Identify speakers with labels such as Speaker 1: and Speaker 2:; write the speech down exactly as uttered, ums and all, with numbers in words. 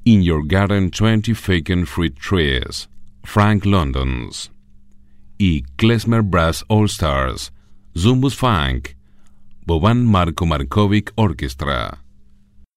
Speaker 1: In Your Garden twenty Faken Fruit Trees, Frank Londons. Y Klezmer Brass All Stars, Zumbus Funk, Boban Marko Markovic Orchestra.